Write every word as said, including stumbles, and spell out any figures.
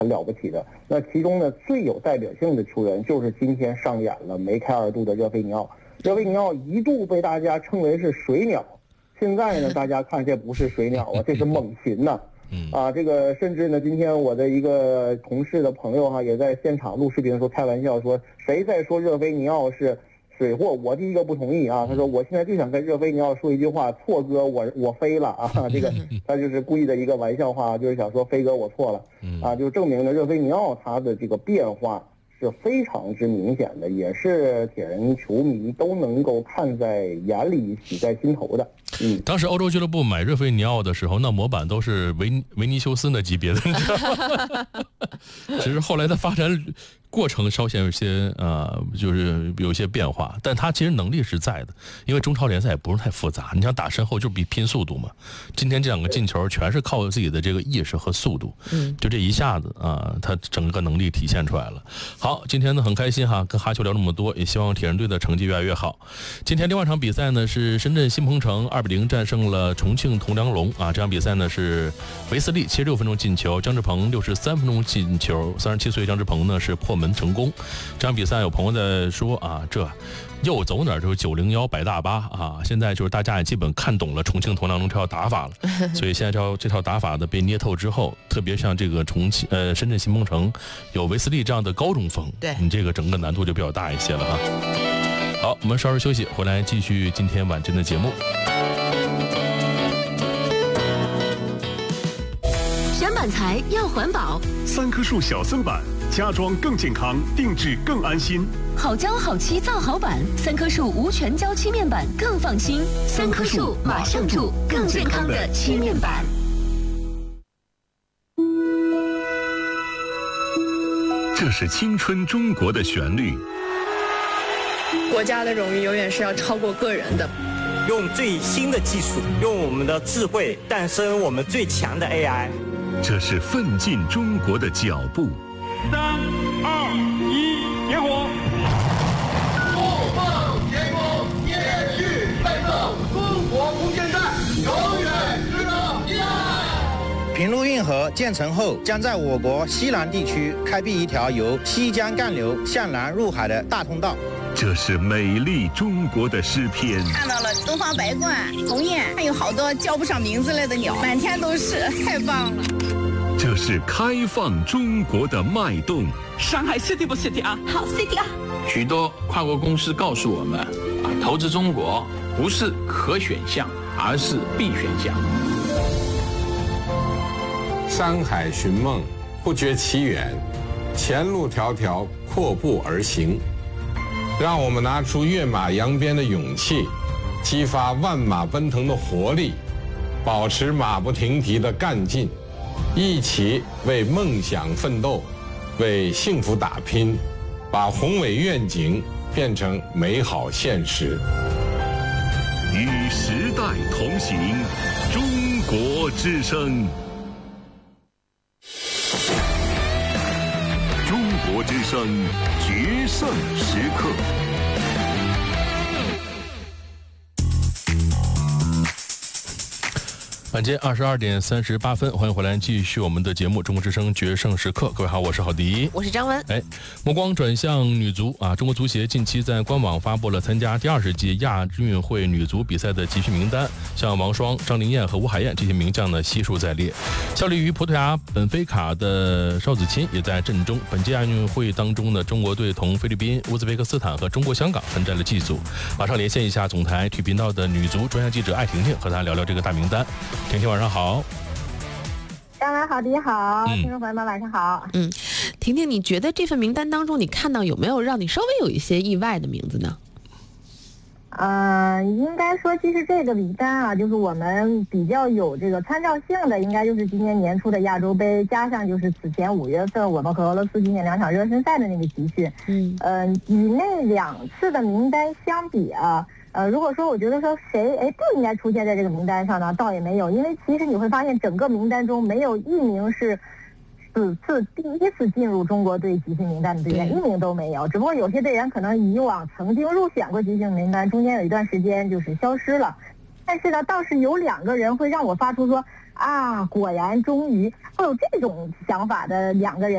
很了不起的。那其中呢，最有代表性的球员就是今天上演了梅开二度的热菲尼奥。热菲尼奥一度被大家称为是水鸟，现在呢，大家看这不是水鸟啊，这是猛禽呐、啊。啊，这个甚至呢，今天我的一个同事的朋友哈、啊，也在现场录视频的时候开玩笑说，谁在说热菲尼奥是水货，我第一个不同意啊。他说我现在就想跟热菲尼奥说一句话，错哥我我飞了啊。这个他就是故意的一个玩笑话，就是想说飞哥我错了啊，就证明了热菲尼奥他的这个变化是非常之明显的，也是铁人球迷都能够看在眼里、喜在心头的。嗯， 当时欧洲俱乐部买热菲尼奥的时候，那模板都是维维尼修斯那级别的，你知道吗？只是后来的发展过程稍显有些呃，就是有些变化，但他其实能力是在的，因为中超联赛也不是太复杂，你想打身后就比拼速度嘛。今天这两个进球全是靠自己的这个意识和速度，嗯，就这一下子啊、呃，他整个能力体现出来了。好，今天呢很开心哈，跟哈球聊那么多，也希望铁人队的成绩越来越好。今天另外一场比赛呢是深圳新鹏城二比零战胜了重庆铜梁龙啊，这场比赛呢是维斯利七十六分钟进球，张志鹏六十三分钟进球，三十七岁张志鹏呢是破门成功。这场比赛有朋友在说啊，这又走哪儿就是九零幺摆大巴啊！现在就是大家也基本看懂了重庆铜梁龙这套打法了，所以现在这套这套打法的被捏透之后，特别像这个重庆呃深圳新鹏城有维斯利这样的高中锋， 对你这个整个难度就比较大一些了哈。好，我们稍事休息，回来继续今天晚间的节目。 选板材要环保， 三棵树小森板，家装更健康，定制更安心。 好胶好漆造好板，三棵树无全胶漆面板更放心。三棵树马上住更健康的漆面板。 这是青春中国的旋律。 国家的荣誉永远是要超过个人的。 用最新的技术，用我们的智慧诞生我们最强的 A I。 这是奋进中国的脚步。 三二一，点火！ 不放前锋，延续奋斗，中国空间站永远值得依赖。 平陆运河建成后，将在我国西南地区开辟一条由西江干流向南入海的大通道。 这是美丽中国的诗篇。 看到了东方白鹳、鸿雁，还有好多叫不上名字类的鸟，满天都是，太棒了。 这是开放中国的脉动。 上海 City 不 City 啊？ 好 City 啊！ 许多跨国公司告诉我们，啊，投资中国不是可选项，而是必选项。 山海寻梦，不觉其远，前路迢迢，阔步而行。让我们拿出跃马扬鞭的勇气，激发万马奔腾的活力，保持马不停蹄的干劲，一起为梦想奋斗，为幸福打拼，把宏伟愿景变成美好现实。 与时代同行，中国之声。中国之声决胜时刻。 晚间二十二点三十八分，欢迎回来，继续我们的节目《中国之声决胜时刻》。各位好，我是郝迪， 我是张文。 哎，目光转向女足啊！中国足协近期在官网发布了参加第二十届亚运会女足比赛的集训名单，像王霜、张琳艳和吴海燕这些名将呢悉数在列。效力于葡萄牙本菲卡的邵子钦也在阵中。本届亚运会当中呢，中国队同菲律宾、乌兹别克斯坦和中国香港分占了 G 组。马上连线一下总台体育频道的女足专项记者艾婷婷，和她聊聊这个大名单。婷婷晚上好。 张文好，迪好，听众朋友们晚上好。 嗯，婷婷，你觉得这份名单当中，你看到有没有让你稍微有一些意外的名字呢？ 呃，应该说，其实这个名单啊，就是我们比较有这个参照性的，应该就是今年年初的亚洲杯，加上就是此前五月份我们和俄罗斯进行两场热身赛的那个集训。嗯，呃，与那两次的名单相比啊。呃，如果说我觉得说谁哎不应该出现在这个名单上呢，倒也没有，因为其实你会发现整个名单中没有一名是此次第一次进入中国队集训名单的队员，一名都没有。只不过有些队员可能以往曾经入选过集训名单，中间有一段时间就是消失了。但是呢，倒是有两个人会让我发出说啊，果然终于会有这种想法的两个人。